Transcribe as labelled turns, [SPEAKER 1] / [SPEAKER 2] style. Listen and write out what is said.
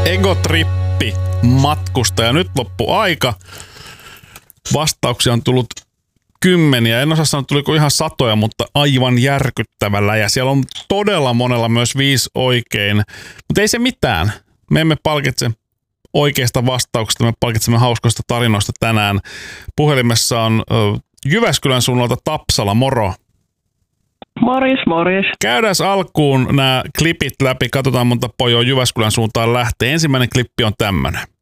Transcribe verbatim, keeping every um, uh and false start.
[SPEAKER 1] Egotrippi matkustaja. Nyt loppu aika. Vastauksia on tullut kymmeniä. En osaa sanoa, tuliko ihan satoja, mutta aivan järkyttävällä. Ja siellä on todella monella myös viisi oikein. Mutta ei se mitään. Me emme palkitse oikeista vastauksista. Me palkitsemme hauskoista tarinoista tänään. Puhelimessa on Jyväskylän suunnalta Tapsala. Moro.
[SPEAKER 2] Morjes, morjes.
[SPEAKER 1] Käydään alkuun nämä klipit läpi. Katsotaan, monta pojoa Jyväskylän suuntaan lähtee. Ensimmäinen klippi on tämmönen.